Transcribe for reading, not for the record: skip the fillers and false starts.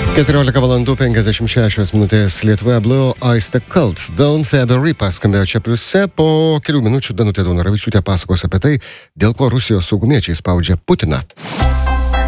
14:56 Lietuvoje Blue Eyes The Cult. Don't Fear the Reaper skambėjo čia pliuse. Po kelių minučių Danutė Daunoravičiūtė pasakos apie tai, dėl ko Rusijos saugumiečiai spaudžia Putiną.